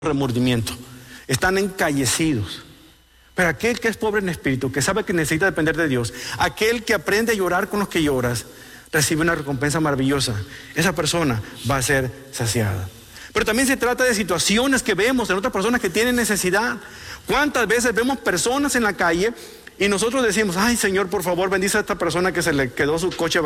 remordimiento, están encallecidos. Pero aquel que es pobre en espíritu, que sabe que necesita depender de Dios, aquel que aprende a llorar con los que lloras, recibe una recompensa maravillosa. Esa persona va a ser saciada. Pero también se trata de situaciones que vemos en otras personas que tienen necesidad. ¿Cuántas veces vemos personas en la calle y nosotros decimos: ay, Señor, por favor, bendice a esta persona que se le quedó su coche